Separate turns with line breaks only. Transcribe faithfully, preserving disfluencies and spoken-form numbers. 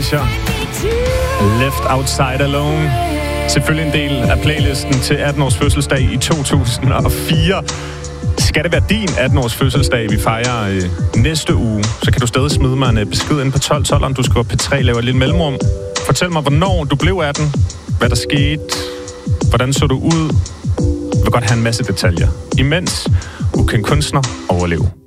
Glacier. Left Outside Alone. Selvfølgelig en del af playlisten til atten-års fødselsdag i to tusind og fire. Skal det være din atten-års fødselsdag, vi fejrer øh, næste uge, så kan du stadig smide mig en besked ind på tolv tolv, om du skriver P tre, laver et lille mellemrum. Fortæl mig, hvornår du blev atten, hvad der skete, hvordan så du ud. Jeg vil godt have en masse detaljer. Imens, ukendt kunstner overlever.